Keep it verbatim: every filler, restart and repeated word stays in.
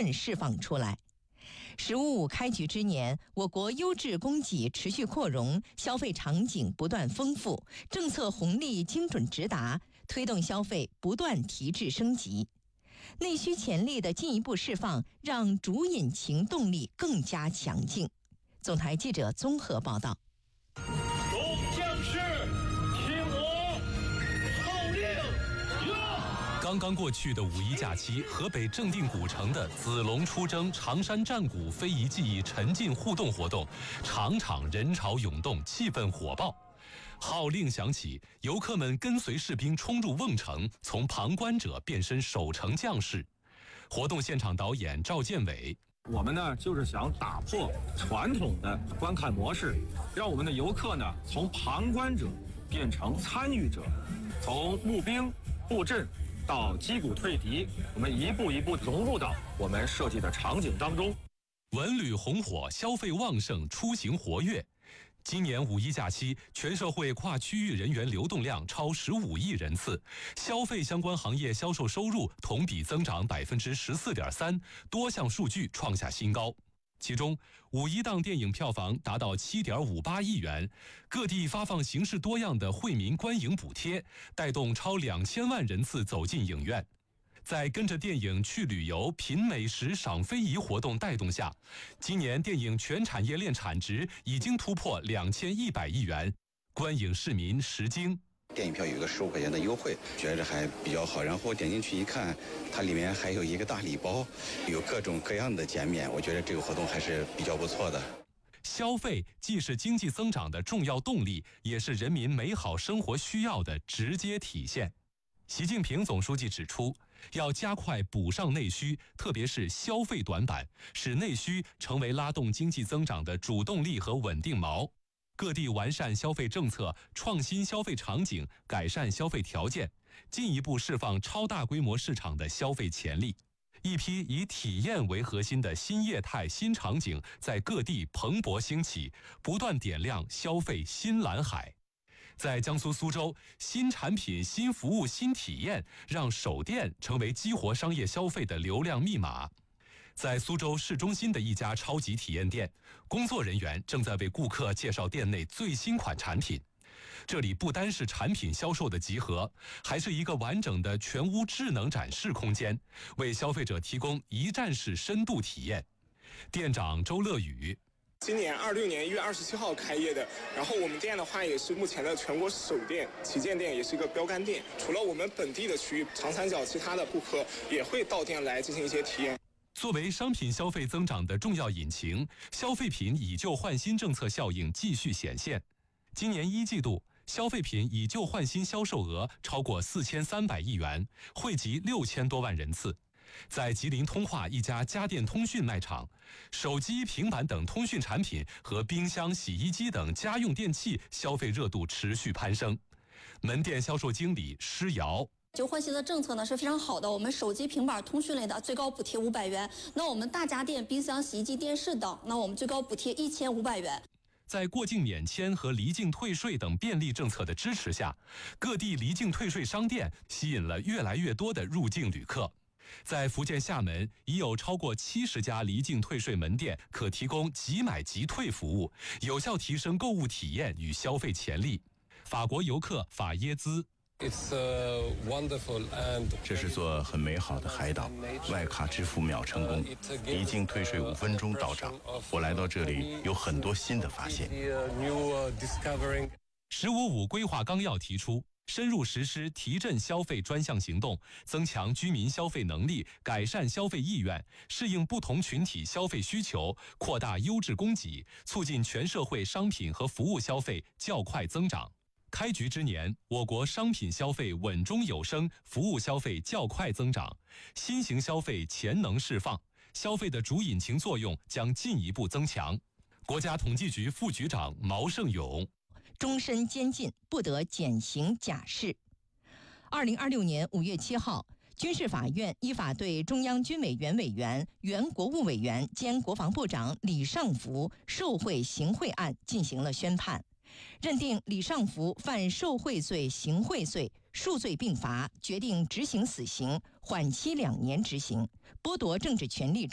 分释放出来。十五五开局之年，我国优质供给持续扩容，消费场景不断丰富，政策红利精准直达，推动消费不断提质升级。内需潜力的进一步释放，让主引擎动力更加强劲。总台记者综合报道。 众将士，听我号令！呀！ 刚刚过去的五一假期，河北正定古城的子龙出征、常山战鼓、非遗技艺沉浸互动活动，场场人潮涌动，气氛火爆。号令响起，游客们跟随士兵冲入瓮城，从旁观者变身守城将士。活动现场导演赵建伟。 我们呢，就是想打破传统的观看模式，让我们的游客呢，从旁观者变成参与者，从募兵布阵到击鼓退敌，我们一步一步融入到我们设计的场景当中。 文旅红火，消费旺盛，出行活跃。今年五一假期，全社会跨区域人员流动量超十五亿人次，消费相关行业销售收入同比增长百分之十四点三，多项数据创下新高。其中，五一档电影票房达到七点五八亿元，各地发放形式多样的惠民观影补贴，带动超两千万人次走进影院。在跟着电影去旅游、品美食、赏非遗活动带动下，今年电影全产业链产值已经突破两千一百亿元，观影市民食惊。 电影票有一个十五块钱的优惠，觉得还比较好。然后点进去一看，它里面还有一个大礼包，有各种各样的减免，我觉得这个活动还是比较不错的。 消费既是经济增长的重要动力，也是人民美好生活需要的直接体现。习近平总书记指出，要加快补上内需，特别是消费短板，使内需成为拉动经济增长的主动力和稳定锚。各地完善消费政策，创新消费场景，改善消费条件，进一步释放超大规模市场的消费潜力。一批以体验为核心的新业态、新场景在各地蓬勃兴起，不断点亮消费新蓝海。在江苏苏州，新产品、新服务、新体验，让手电成为激活商业消费的流量密码。在苏州市中心的一家超级体验店，工作人员正在为顾客介绍店内最新款产品。这里不单是产品销售的集合，还是一个完整的全屋智能展示空间，为消费者提供一站式深度体验。店长周乐宇。 今年二六年一月二十七号开业的，然后我们店的话也是目前的全国首店、旗舰店，也是一个标杆店。除了我们本地的区域，长三角其他的顾客也会到店来进行一些体验。 作为商品消费增长的重要引擎，消费品以旧换新政策效应继续显现。今年一季度，消费品以旧换新销售额超过四千三百亿元，惠及六千多万人次。在吉林通化一家家电通讯卖场，手机、平板等通讯产品和冰箱、洗衣机等家用电器消费热度持续攀升。门店销售经理施瑶。 旧换新的政策呢是非常好的，我们手机、平板、通讯类的最高补贴五百元，那我们大家电、冰箱、洗衣机、电视等，那我们最高补贴一千五百元。 在过境免签和离境退税等便利政策的支持下，各地离境退税商店吸引了越来越多的入境旅客。在福建厦门，已有超过七十家离境退税门店可提供即买即退服务，有效提升购物体验与消费潜力。法国游客法耶兹。 这是座很美好的海岛，外卡支付秒成功，离境退税五分钟到账。我来到这里有很多新的发现。 十五五规划纲要提出，深入实施提振消费专项行动，增强居民消费能力，改善消费意愿，适应不同群体消费需求，扩大优质供给，促进全社会商品和服务消费较快增长。开局之年，我国商品消费稳中有升，服务消费较快增长，新型消费潜能释放，消费的主引擎作用将进一步增强。国家统计局副局长毛盛勇。 终身监禁，不得减刑假释。二零二六年五月七号，军事法院依法对中央军委原委员、原国务委员兼国防部长李尚福受贿行贿案进行了宣判，认定李尚福犯受贿罪、行贿罪，数罪并罚，决定执行死刑，缓期两年执行，剥夺政治权利。